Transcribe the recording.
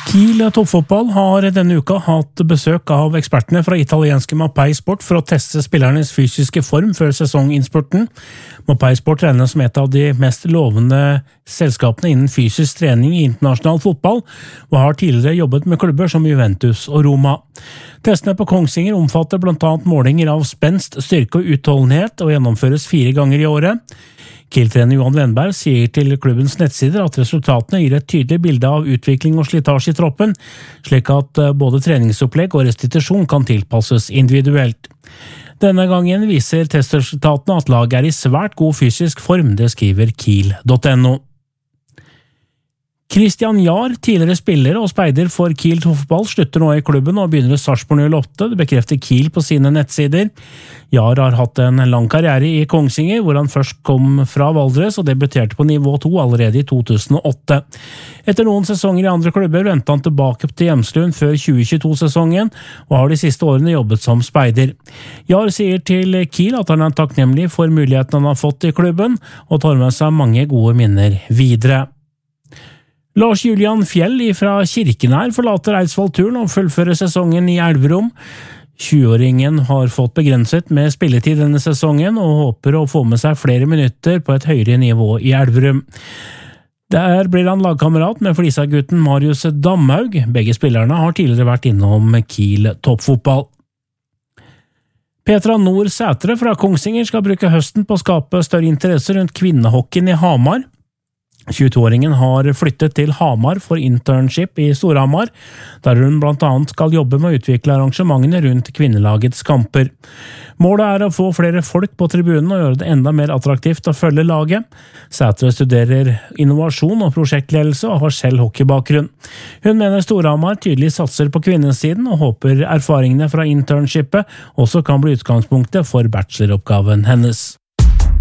Kiel toppfotball har denne uka hatt besøk av ekspertene fra italienske Mapei Sport for å teste spillernes fysiske form før sesonginnspurten. Mapei Sport regnes som et av de mest lovende selskapene innen fysisk trening i internasjonal fotball, og har tidligere jobbet med klubber som Juventus og Roma. Testene på Kongsvinger omfatter blant annet målinger av spenst, styrke og utholdenhet, og gjennomføres 4 ganger i året. Kiel-trener Johan Wenberg sier til klubbens nettsider at resultatene gir et tydelig bilde av utvikling og slitasje i troppen, slik at både treningsopplegg og restitusjon kan tilpasses individuelt. Denne gangen viser testresultatene at laget er i svært god fysisk form, det skriver Kiel.no. Christian Jahr, tidligere spiller og speider for Kiel toppfotball, slutter nå i klubben og begynner i Sarpsborg 08, det bekrefter Kiel på sine nettsider. Jahr har hatt en lang karriere i Kongsvinger, hvor han først kom fra Valdres og debuterte på nivå 2 allerede i 2008. Etter noen sesonger i andre klubber vendte han tilbake til Hjemslund før 2022-sesongen, og har de siste årene jobbet som speider. Jahr sier til Kiel at han er takknemlig for muligheten han har fått i klubben, og tar med seg mange gode minner videre. Lars Julian Fjell fra Kirkenær forlater Eidsvoll-turen og fullfører sesongen i Elverum. 20-åringen har fått begrenset med spilletid denne sesongen og håper å få med seg flere minutter på et høyere nivå i Elverum. Der blir han lagkamerat med Flisa-gutten Marius Damhaug. Begge spillerne har tidligere vært innom Kiel toppfotball. Petra Nord Sætre fra Kongsvinger skal bruke høsten på å skape større interesse rundt kvinnehockeyen i Hamar. 22-åringen har flyttet til Hamar for internship i Storhamar, der hun blant annet skal jobbe med å utvikle arrangementene rundt kvinnelagets kamper. Målet er å få flere folk på tribunen og gjøre det enda mer attraktivt å følge laget. Sætre studerer innovasjon og prosjektledelse og har selv hockeybakgrunn. Hun mener Storhamar tydelig satser på kvinnesiden og håper erfaringene fra internshipet også kan bli utgangspunktet for bacheloroppgaven hennes.